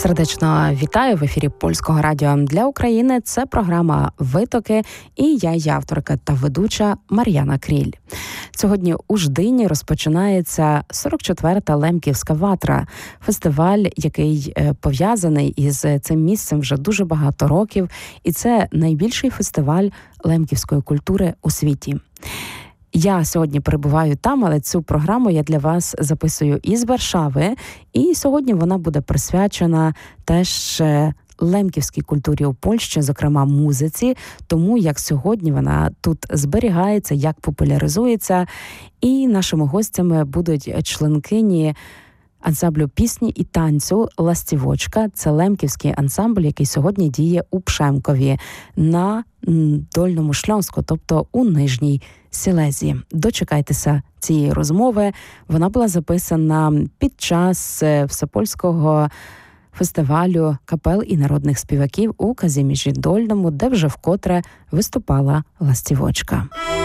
Сердечно вітаю в ефірі Польського радіо для України. Це програма «Витоки» і я, її авторка та ведуча Мар'яна Кріль. Сьогодні у Ждині розпочинається 44-та Лемківська ватра. Фестиваль, який пов'язаний із цим місцем вже дуже багато років. І це найбільший фестиваль лемківської культури у світі. Я сьогодні перебуваю там, але цю програму я для вас записую із Варшави. І сьогодні вона буде присвячена теж лемківській культурі у Польщі, зокрема музиці, тому як сьогодні вона тут зберігається, як популяризується. І нашими гостями будуть членкині ансамблю пісні і танцю «Ластівочка». Це лемківський ансамбль, який сьогодні діє у Пшемкові на Дольному Шльонську, тобто у Нижній Сілезії. Дочекайтеся цієї розмови. Вона була записана під час Всепольського фестивалю капел і народних співаків у Казіміжі Дольному, де вже вкотре виступала «Ластівочка».